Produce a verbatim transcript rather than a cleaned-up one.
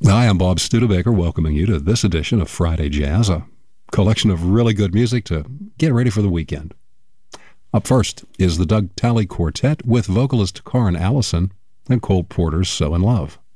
Hi, I'm Bob Studebaker, welcoming you to this edition of Friday Jazz, a collection of really good music to get ready for the weekend. Up first is the Doug Talley Quartet with vocalist Karen Allison and Cole Porter's So in Love.